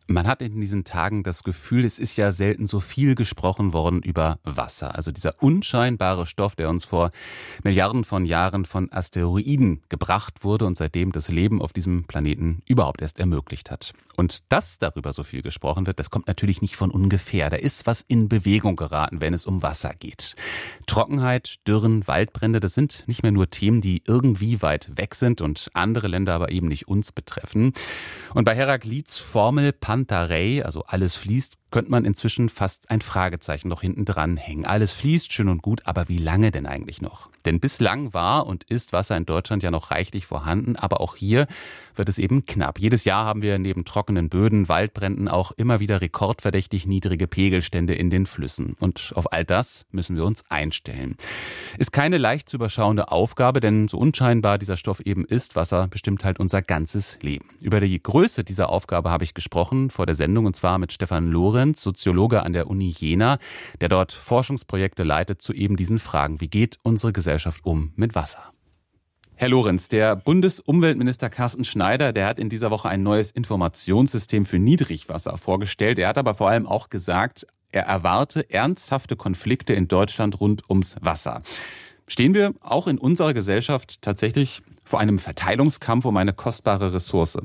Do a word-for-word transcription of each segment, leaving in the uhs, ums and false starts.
Man hat in diesen Tagen das Gefühl, es ist ja selten so viel gesprochen worden über Wasser. Also dieser unscheinbare Stoff, der uns vor Milliarden von Jahren von Asteroiden gebracht wurde und seitdem das Leben auf diesem Planeten überhaupt erst ermöglicht hat. Und dass darüber so viel gesprochen wird, das kommt natürlich nicht von ungefähr. Da ist was in Bewegung geraten, wenn es um Wasser geht. Trockenheit, Dürren, Waldbrände, das sind nicht mehr nur Themen, die irgendwie weit weg sind und andere Länder aber eben nicht uns betreffen. Und bei Heraklits Formel Pantarei, also alles fließt, könnte man inzwischen fast ein Fragezeichen noch hinten dran hängen. Alles fließt, schön und gut, aber wie lange denn eigentlich noch? Denn bislang war und ist Wasser in Deutschland ja noch reichlich vorhanden, aber auch hier wird es eben knapp. Jedes Jahr haben wir neben trockenen Böden, Waldbränden auch immer wieder rekordverdächtig niedrige Pegelstände in den Flüssen. Und auf all das müssen wir uns einstellen. Ist keine leicht zu überschauende Aufgabe, denn so unscheinbar dieser Stoff eben ist, Wasser bestimmt halt unser ganzes Leben. Über die Größe dieser Aufgabe habe ich gesprochen vor der Sendung, und zwar mit Stefan Lorenz, Soziologe an der Uni Jena, der dort Forschungsprojekte leitet zu eben diesen Fragen. Wie geht unsere Gesellschaft um mit Wasser? Herr Lorenz, der Bundesumweltminister Carsten Schneider, der hat in dieser Woche ein neues Informationssystem für Niedrigwasser vorgestellt. Er hat aber vor allem auch gesagt, er erwarte ernsthafte Konflikte in Deutschland rund ums Wasser. Stehen wir auch in unserer Gesellschaft tatsächlich vor einem Verteilungskampf um eine kostbare Ressource?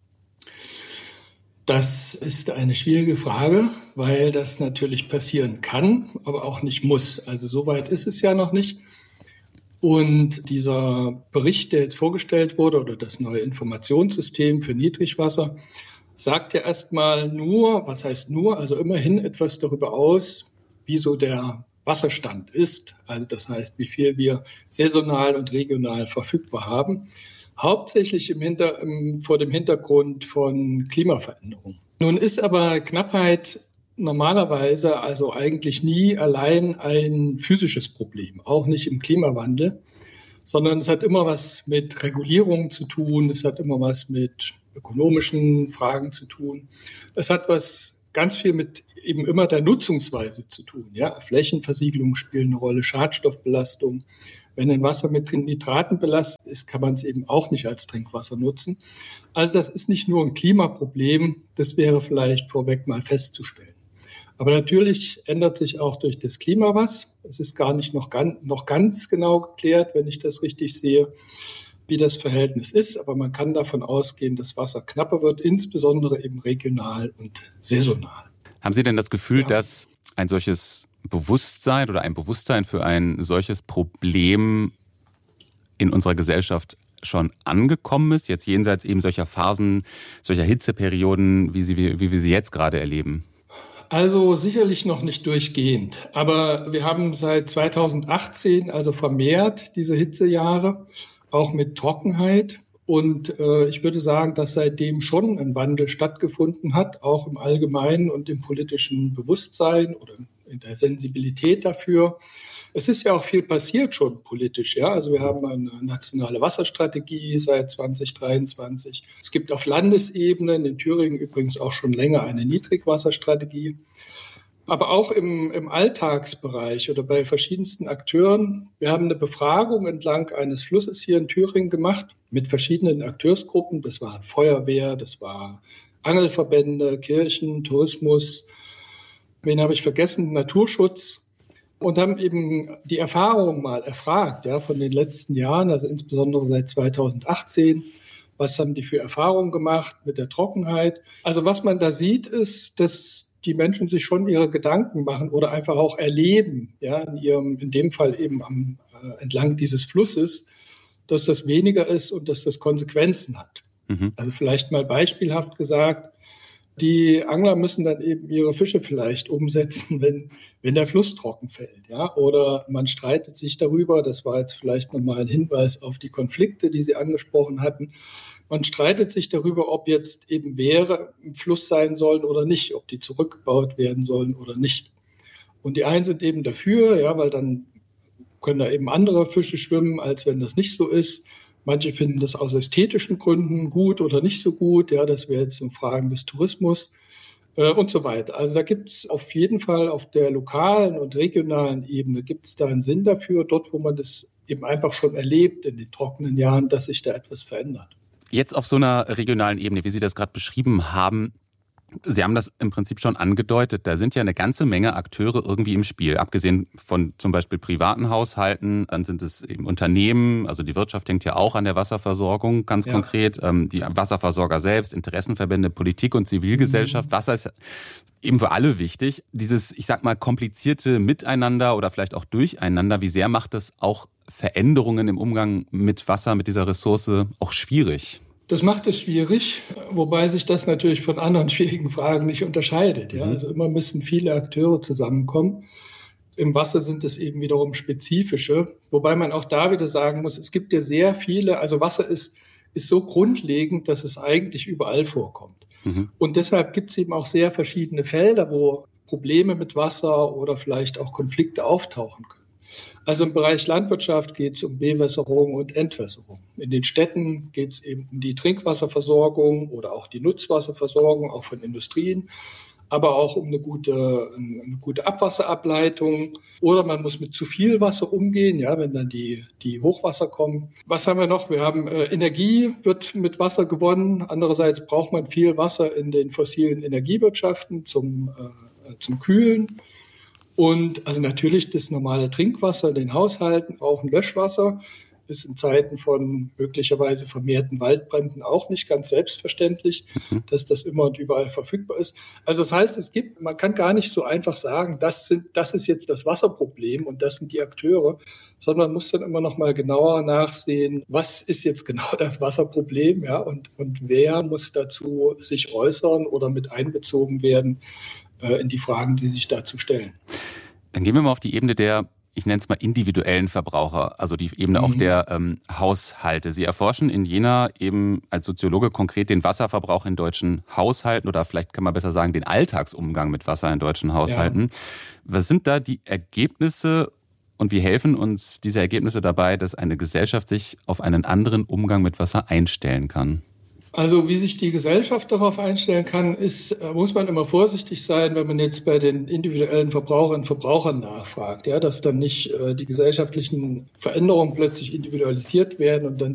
Das ist eine schwierige Frage, weil das natürlich passieren kann, aber auch nicht muss. Also so weit ist es ja noch nicht. Und dieser Bericht, der jetzt vorgestellt wurde, oder das neue Informationssystem für Niedrigwasser, sagt ja erstmal nur, was heißt nur, also immerhin etwas darüber aus, wie so der Wasserstand ist. Also das heißt, wie viel wir saisonal und regional verfügbar haben. Hauptsächlich im Hinter, vor dem Hintergrund von Klimaveränderungen. Nun ist aber Knappheit normalerweise also eigentlich nie allein ein physisches Problem, auch nicht im Klimawandel, sondern es hat immer was mit Regulierung zu tun, es hat immer was mit ökonomischen Fragen zu tun, es hat was ganz viel mit eben immer der Nutzungsweise zu tun. Ja? Flächenversiegelung spielen eine Rolle, Schadstoffbelastung. Wenn ein Wasser mit Nitraten belastet ist, kann man es eben auch nicht als Trinkwasser nutzen. Also das ist nicht nur ein Klimaproblem, das wäre vielleicht vorweg mal festzustellen. Aber natürlich ändert sich auch durch das Klima was. Es ist gar nicht noch ganz, noch ganz genau geklärt, wenn ich das richtig sehe, wie das Verhältnis ist. Aber man kann davon ausgehen, dass Wasser knapper wird, insbesondere eben regional und saisonal. Haben Sie denn das Gefühl, Ja. dass ein solches Bewusstsein oder ein Bewusstsein für ein solches Problem in unserer Gesellschaft schon angekommen ist, jetzt jenseits eben solcher Phasen, solcher Hitzeperioden, wie, sie, wie wir sie jetzt gerade erleben? Also sicherlich noch nicht durchgehend, aber wir haben seit zweitausendachtzehn also vermehrt diese Hitzejahre, auch mit Trockenheit. Und äh, ich würde sagen, dass seitdem schon ein Wandel stattgefunden hat, auch im allgemeinen und im politischen Bewusstsein oder in der Sensibilität dafür. Es ist ja auch viel passiert schon politisch. Ja? Also wir haben eine nationale Wasserstrategie seit zwanzig dreiundzwanzig. Es gibt auf Landesebene, in Thüringen übrigens auch schon länger, eine Niedrigwasserstrategie. Aber auch im, im Alltagsbereich oder bei verschiedensten Akteuren. Wir haben eine Befragung entlang eines Flusses hier in Thüringen gemacht mit verschiedenen Akteursgruppen. Das war Feuerwehr, das war Angelverbände, Kirchen, Tourismus. Wen habe ich vergessen? Naturschutz. Und haben eben die Erfahrung mal erfragt, ja, von den letzten Jahren, also insbesondere seit zweitausendachtzehn. Was haben die für Erfahrungen gemacht mit der Trockenheit? Also was man da sieht, ist, dass die Menschen sich schon ihre Gedanken machen oder einfach auch erleben, ja, in ihrem, in dem Fall eben am, äh, entlang dieses Flusses, dass das weniger ist und dass das Konsequenzen hat. Mhm. Also vielleicht mal beispielhaft gesagt, die Angler müssen dann eben ihre Fische vielleicht umsetzen, wenn, wenn der Fluss trocken fällt, ja, oder man streitet sich darüber, das war jetzt vielleicht nochmal ein Hinweis auf die Konflikte, die Sie angesprochen hatten. Man streitet sich darüber, ob jetzt eben Wehre im Fluss sein sollen oder nicht, ob die zurückgebaut werden sollen oder nicht. Und die einen sind eben dafür, ja, weil dann können da eben andere Fische schwimmen, als wenn das nicht so ist. Manche finden das aus ästhetischen Gründen gut oder nicht so gut. Ja, das wäre jetzt so Fragen des Tourismus äh, und so weiter. Also da gibt es auf jeden Fall auf der lokalen und regionalen Ebene gibt es da einen Sinn dafür, dort, wo man das eben einfach schon erlebt in den trockenen Jahren, dass sich da etwas verändert. Jetzt auf so einer regionalen Ebene, wie Sie das gerade beschrieben haben, Sie haben das im Prinzip schon angedeutet. Da sind ja eine ganze Menge Akteure irgendwie im Spiel. Abgesehen von zum Beispiel privaten Haushalten, dann sind es eben Unternehmen. Also die Wirtschaft hängt ja auch an der Wasserversorgung ganz ja. konkret. Die Wasserversorger selbst, Interessenverbände, Politik und Zivilgesellschaft. Mhm. Wasser ist eben für alle wichtig. Dieses, ich sag mal, komplizierte Miteinander oder vielleicht auch Durcheinander, wie sehr macht das auch Veränderungen im Umgang mit Wasser, mit dieser Ressource auch schwierig? Das macht es schwierig, wobei sich das natürlich von anderen schwierigen Fragen nicht unterscheidet. Ja? Also immer müssen viele Akteure zusammenkommen. Im Wasser sind es eben wiederum spezifische, wobei man auch da wieder sagen muss, es gibt ja sehr viele, also Wasser ist, ist so grundlegend, dass es eigentlich überall vorkommt. Mhm. Und deshalb gibt es eben auch sehr verschiedene Felder, wo Probleme mit Wasser oder vielleicht auch Konflikte auftauchen können. Also im Bereich Landwirtschaft geht es um Bewässerung und Entwässerung. In den Städten geht es eben um die Trinkwasserversorgung oder auch die Nutzwasserversorgung, auch von Industrien, aber auch um eine gute, eine gute Abwasserableitung. Oder man muss mit zu viel Wasser umgehen, ja, wenn dann die, die Hochwasser kommen. Was haben wir noch? Wir haben äh, Energie, wird mit Wasser gewonnen. Andererseits braucht man viel Wasser in den fossilen Energiewirtschaften zum, äh, zum Kühlen. Und also natürlich das normale Trinkwasser in den Haushalten, auch ein Löschwasser, ist in Zeiten von möglicherweise vermehrten Waldbränden auch nicht ganz selbstverständlich, mhm. dass das immer und überall verfügbar ist. Also das heißt, es gibt, man kann gar nicht so einfach sagen, das sind, das ist jetzt das Wasserproblem und das sind die Akteure, sondern man muss dann immer noch mal genauer nachsehen, was ist jetzt genau das Wasserproblem, ja, und, und wer muss dazu sich äußern oder mit einbezogen werden in die Fragen, die sich dazu stellen. Dann gehen wir mal auf die Ebene der, ich nenne es mal individuellen Verbraucher, also die Ebene mhm. auch der ähm, Haushalte. Sie erforschen in Jena eben als Soziologe konkret den Wasserverbrauch in deutschen Haushalten oder vielleicht kann man besser sagen, den Alltagsumgang mit Wasser in deutschen Haushalten. Ja. Was sind da die Ergebnisse und wie helfen uns diese Ergebnisse dabei, dass eine Gesellschaft sich auf einen anderen Umgang mit Wasser einstellen kann? Also wie sich die Gesellschaft darauf einstellen kann, ist, muss man immer vorsichtig sein, wenn man jetzt bei den individuellen Verbraucherinnen und Verbrauchern nachfragt, ja, dass dann nicht äh, die gesellschaftlichen Veränderungen plötzlich individualisiert werden und dann